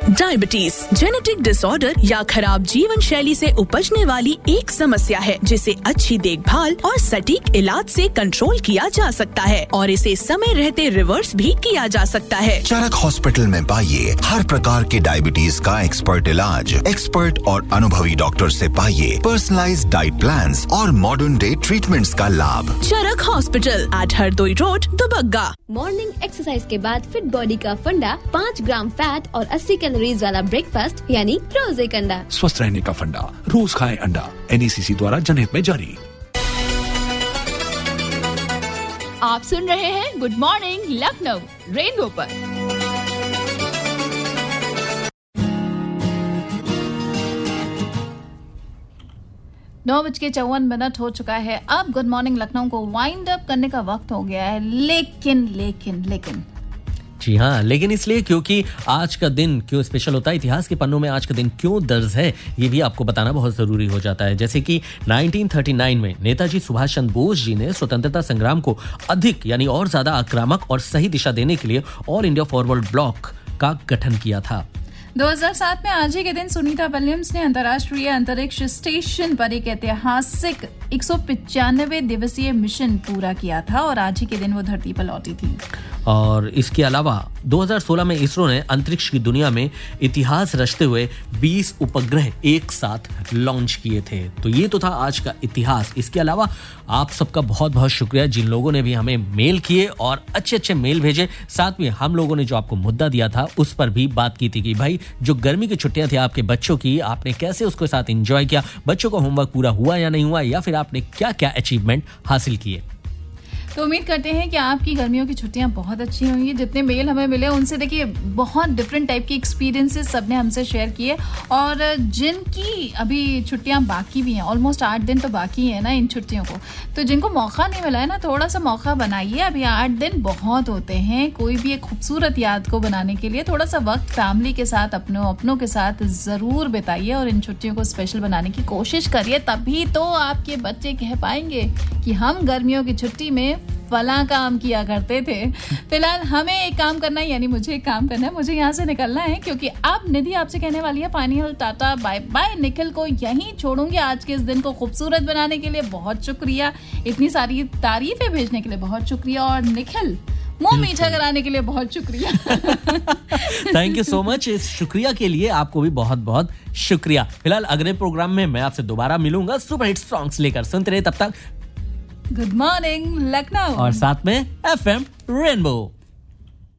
Diabetes genetic disorder या खराब जीवन शैली से उपजने वाली एक समस्या है जिसे अच्छी देखभाल और सटीक इलाज से कंट्रोल किया जा सकता है और इसे समय रहते रिवर्स भी किया जा सकता है। चरक हॉस्पिटल में पाइए हर प्रकार के डायबिटीज का एक्सपर्ट इलाज, एक्सपर्ट और अनुभवी डॉक्टर से पाइए पर्सनलाइज्ड डाइट प्लान्स और मॉडर्न डे ट्रीटमेंट्स का लाभ। चरक hospital eight Hardoi road, Dubagga. Morning exercise के बाद फिट बॉडी का फंडा 5 ग्राम फैट और 80 कैलोरीज वाला ब्रेकफास्ट यानी रोज एक अंडा। स्वस्थ रहने का फंडा, रोज खाएं अंडा। NECC द्वारा जनहित में जारी। आप सुन रहे हैं गुड मॉर्निंग लखनऊ रेनबो पर। नौ बज के 54 हो चुका है। अब गुड मॉर्निंग लखनऊ को वाइंड अप करने का वक्त हो गया है। लेकिन जी हाँ, लेकिन इसलिए क्योंकि आज का दिन क्यों स्पेशल होता है, इतिहास के पन्नों में आज का दिन क्यों दर्ज है, ये भी आपको बताना बहुत जरूरी हो जाता है। जैसे कि 1939 में नेताजी सुभाष चंद्र बोस जी ने स्वतंत्रता संग्राम को अधिक यानी और ज्यादा आक्रामक और सही दिशा देने के लिए ऑल इंडिया फॉरवर्ड ब्लॉक का गठन किया था। 2007 में आज ही के दिन सुनीता विलियम्स ने अंतर्राष्ट्रीय अंतरिक्ष स्टेशन पर एक ऐतिहासिक 195 दिवसीय मिशन पूरा किया था और आज ही के दिन वो धरती पर लौटी थी। और इसके अलावा 2016 में इसरो ने अंतरिक्ष की दुनिया में इतिहास रचते हुए 20 उपग्रह एक साथ लॉन्च किए थे। तो ये तो था आज का इतिहास। इसके अलावा आप सबका बहुत बहुत शुक्रिया जिन लोगों ने भी हमें मेल किए और अच्छे अच्छे मेल भेजे। साथ में हम लोगों ने जो आपको मुद्दा दिया था उस पर भी बात की थी कि भाई जो गर्मी की छुट्टियां थी आपके बच्चों की, आपने कैसे उसके साथ एंजॉय किया, बच्चों का होमवर्क पूरा हुआ या नहीं हुआ, या फिर आपने क्या क्या अचीवमेंट हासिल किए। तो उम्मीद करते हैं कि आपकी गर्मियों की छुट्टियां बहुत अच्छी होंगी। जितने मेल हमें मिले उनसे देखिए बहुत डिफरेंट टाइप की एक्सपीरियंसेस सबने हमसे शेयर किए और जिनकी अभी छुट्टियां बाकी भी हैं, ऑलमोस्ट 8 दिन तो बाकी है ना इन छुट्टियों को, तो जिनको मौका नहीं मिला है ना, थोड़ा सा मौका बनाइए। अभी 8 दिन बहुत होते हैं कोई भी एक खूबसूरत याद को बनाने के लिए। थोड़ा सा वक्त फैमिली के साथ अपनों के साथ ज़रूर बिताइए और इन छुट्टियों को स्पेशल बनाने की कोशिश करिए, तभी तो आपके बच्चे कह पाएंगे कि हम गर्मियों की छुट्टी में फला काम किया करते थे। फिलहाल हमें एक काम करना है, यानी मुझे एक काम करना है, मुझे यहाँ से निकलना है क्योंकि अब निधि आपसे कहने वाली है final tata bye bye. Nikhil को यहीं छोड़ूंगी। आज के इस दिन को खूबसूरत बनाने के लिए बहुत शुक्रिया, इतनी सारी तारीफें भेजने के लिए बहुत शुक्रिया और निखिल मुंह मीठा कराने के लिए बहुत शुक्रिया। Thank you so much. इस शुक्रिया के लिए आपको भी बहुत बहुत शुक्रिया। फिलहाल अगले प्रोग्राम में मैं आपसे दोबारा मिलूंगा सुपर हिट सॉन्ग्स लेकर। सुनते रहे तब तक गुड मॉर्निंग लखनऊ और साथ में FM रेनबो।